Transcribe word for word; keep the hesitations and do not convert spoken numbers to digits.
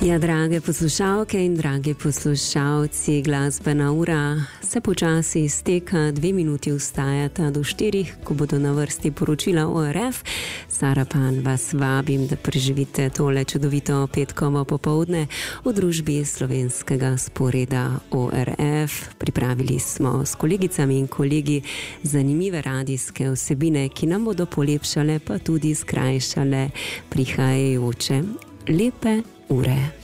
Ja, drage poslušalke in dragi poslušalci, glasbena ura se počasi izteka, dve minuti ustajata do štirih, ko bodo na vrsti poročila O R F. Sara Pan vas vabim, da preživite tole čudovito petkovo popoldne v družbi slovenskega sporeda O R F. Pripravili smo s kolegicami in kolegi zanimive radijske vsebine, ki nam bodo polepšale, pa tudi skrajšale prihajajoče lepe ure.